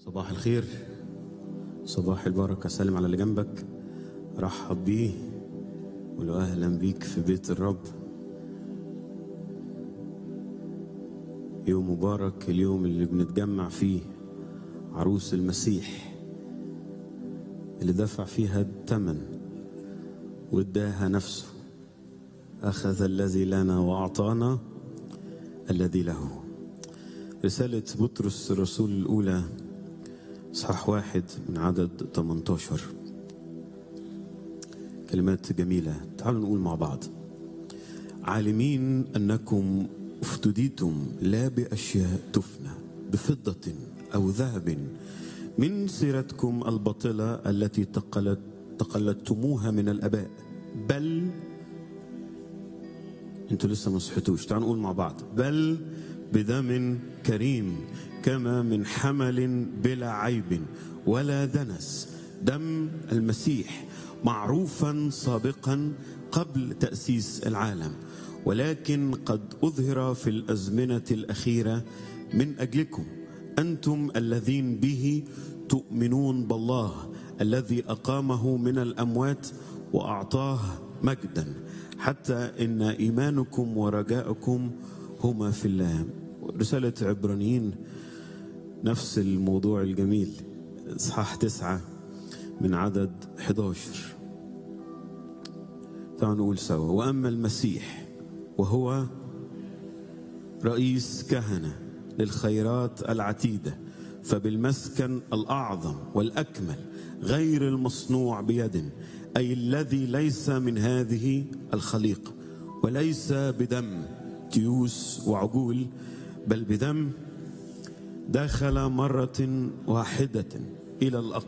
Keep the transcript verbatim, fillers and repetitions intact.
صباح الخير، صباح البركة. سلم على اللي جنبك، رحب بيه وقول أهلا بيك في بيت الرب. يوم مبارك، اليوم اللي بنتجمع فيه عروس المسيح اللي دفع فيها الثمن واداها نفسه، أخذ الذي لنا وأعطانا الذي له. رسالة بطرس الرسول الأولى إصحاح واحد من عدد ثمانية عشر، كلمات جميلة. تعالوا نقول مع بعض: عالمين أنكم افتديتم لا بأشياء تفنى بفضة أو ذهب من سيرتكم الباطلة التي تقلد تقلدتموها من الآباء، بل انتوا لسه ما صحتوش. تعالوا نقول مع بعض: بل بدم كريم كما من حمل بلا عيب ولا دنس، دم المسيح معروفا سابقا قبل تأسيس العالم، ولكن قد أظهر في الأزمنة الأخيرة من أجلكم أنتم الذين به تؤمنون بالله الذي أقامه من الأموات وأعطاه مجدا، حتى إن إيمانكم ورجاءكم هما في الله. رسالة عبرانيين نفس الموضوع الجميل، إصحاح تسعة من عدد أحد عشر. تعالوا نقول سوا: وأما المسيح وهو رئيس كهنة للخيرات العتيدة، فبالمسكن الأعظم والأكمل غير المصنوع بيد، أي الذي ليس من هذه الخليقة، وليس بدم تيوس وعجول، بل بدم دخل مرة واحدة إلى الأقدام